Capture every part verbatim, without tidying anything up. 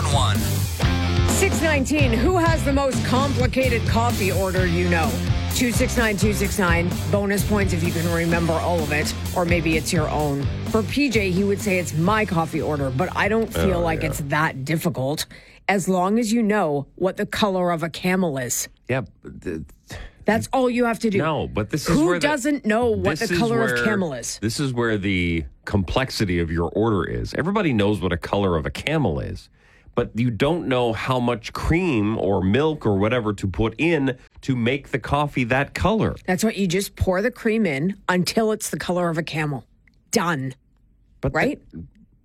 one. six nineteen, who has the most complicated coffee order you know? two six nine two six nine. Bonus points if you can remember all of it, or maybe it's your own. For P J, he would say it's my coffee order, but I don't feel oh, like yeah. it's that difficult as long as you know what the color of a camel is. Yeah. The, That's all you have to do. No, but this is Who where the, doesn't know what the color where, of camel is? This is where the complexity of your order is. Everybody knows what a color of a camel is, but you don't know how much cream or milk or whatever to put in to make the coffee that color. That's what you just pour the cream in until it's the color of a camel. Done. But right? The,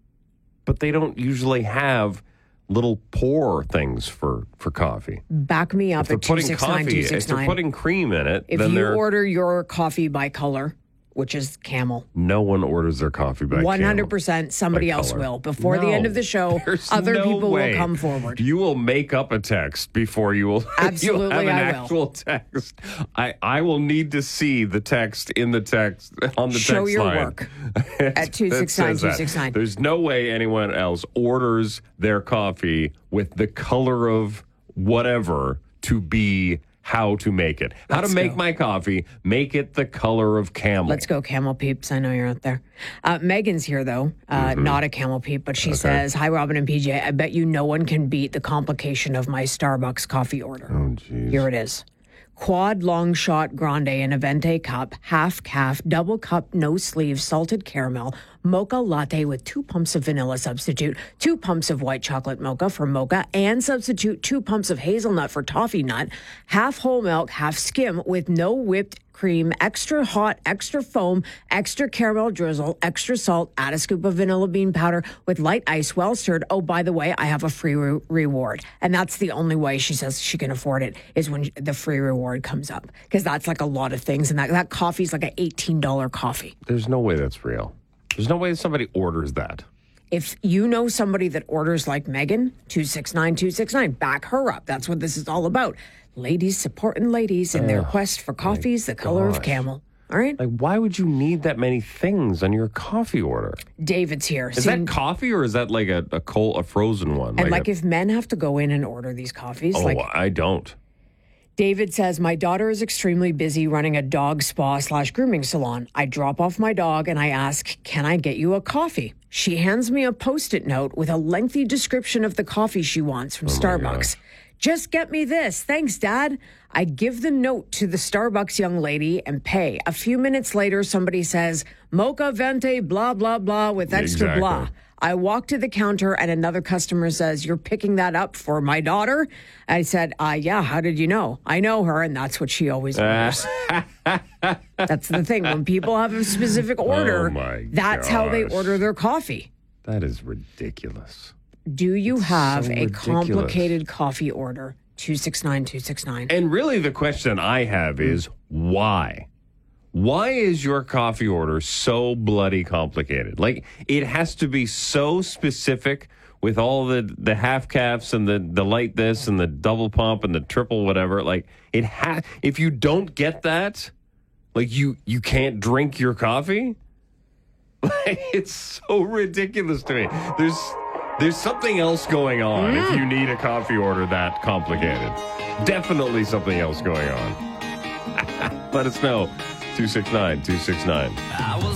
but they don't usually have little pour things for, for coffee. Back me up at two six nine two six nine. If they're putting cream in it, if then you they're... order your coffee by color, which is camel. No one orders their coffee by one hundred percent camel, somebody else color. will. Before no, the end of the show, other no people way. will come forward. You will make up a text before you will, Absolutely, you'll have an I actual will. text. I, I will need to see the text in the text on the show text your line. work at two six nine two six nine. There's no way anyone else orders their coffee with the color of whatever to be how to make it. How Let's to make go. my coffee, make it the color of camel. Let's go, camel peeps. I know you're out there. Uh, Megan's here, though. Uh, mm-hmm. Not a camel peep, but she okay. says, hi, Robin and P J. I bet you no one can beat the complication of my Starbucks coffee order. Oh, jeez. Here it is. Quad long shot grande in a venti cup, half calf, double cup, no sleeve, salted caramel, mocha latte with two pumps of vanilla substitute, two pumps of white chocolate mocha for mocha, and substitute two pumps of hazelnut for toffee nut, half whole milk, half skim with no whipped cream, extra hot, extra foam, extra caramel drizzle, extra salt, add a scoop of vanilla bean powder with light ice, well stirred. Oh, by the way, I have a free re- reward. And that's the only way she says she can afford it is when the free reward comes up. Because that's like a lot of things. And that, that coffee's like an eighteen dollars coffee. There's no way that's real. There's no way somebody orders that. If you know somebody that orders like Megan, two six nine two six nine, back her up. That's what this is all about. Ladies supporting ladies in oh, their quest for coffees the color gosh. of camel. All right? Like, why would you need that many things on your coffee order? David's here. Is See, that coffee or is that like a, a cold, a frozen one? And like, like a, if men have to go in and order these coffees. Oh, like, I don't. David says, my daughter is extremely busy running a dog spa slash grooming salon. I drop off my dog and I ask, can I get you a coffee? She hands me a Post-it note with a lengthy description of the coffee she wants from oh Starbucks. Just get me this. Thanks, Dad. I give the note to the Starbucks young lady and pay. A few minutes later, somebody says, mocha venti, blah, blah, blah, with extra exactly. blah. I walk to the counter and another customer says, you're picking that up for my daughter? I said, uh, yeah, how did you know? I know her, and that's what she always orders. That's the thing. When people have a specific order, oh that's gosh. how they order their coffee. That is ridiculous. Do you it's have so a ridiculous. complicated coffee order? two six nine two six nine. And really the question I have is why? Why is your coffee order so bloody complicated? Like, it has to be so specific with all the, the half calves and the, the light this and the double pump and the triple whatever. Like, it ha- if you don't get that, like, you, you can't drink your coffee? Like, it's so ridiculous to me. There's... There's something else going on mm. if you need a coffee order that complicated. Definitely something else going on. Let us know. two six nine two six nine.